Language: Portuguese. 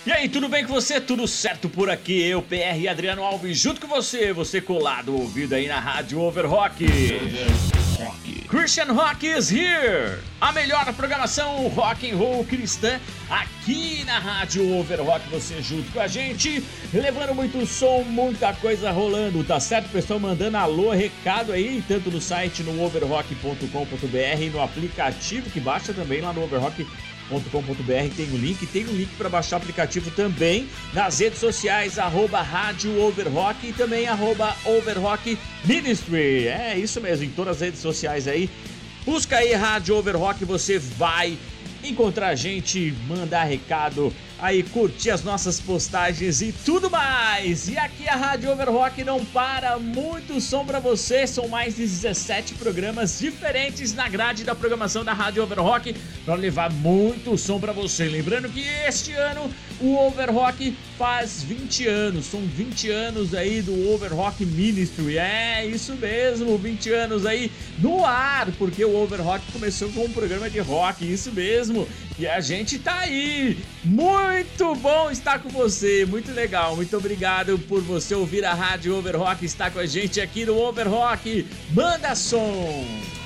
E aí, tudo bem com você? Tudo certo por aqui? Eu, PR e Adriano Alves, junto com você colado, ouvido aí na Rádio Overrock. Christian Rock is here! A melhor programação rock and roll cristã aqui na Rádio Overrock, você junto com a gente, levando muito som, muita coisa rolando, tá certo? Pessoal mandando alô, recado aí, tanto no site no overrock.com.br, no aplicativo que baixa também lá no overrock.com.br, tem um link para baixar o aplicativo também, nas redes sociais, @Rádio Overrock e também @Overrock Ministry. É isso mesmo, em todas as redes sociais aí. Busca aí Rádio Overrock, você vai encontrar a gente, mandar recado, aí curtir as nossas postagens e tudo mais. E aqui a Rádio Overrock não para, muito som pra você, são mais de 17 programas diferentes na grade da programação da Rádio Overrock para levar muito som pra você. Lembrando que este ano o Overrock faz 20 anos, são 20 anos aí do Overrock Ministry, é isso mesmo, 20 anos aí no ar, porque o Overrock começou com um programa de rock, isso mesmo, e a gente tá aí, muito bom estar com você, muito legal, muito obrigado por você ouvir a Rádio Overrock, estar com a gente aqui no Overrock, manda som!